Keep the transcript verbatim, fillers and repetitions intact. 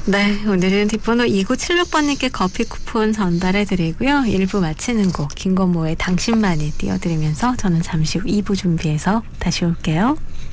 네, 오늘은 뒷번호 이구칠육 번님께 커피 쿠폰 전달해드리고요. 일 부 마치는 곡 김건모의 당신만이 띄워드리면서 저는 잠시 후 이 부 준비해서 다시 올게요.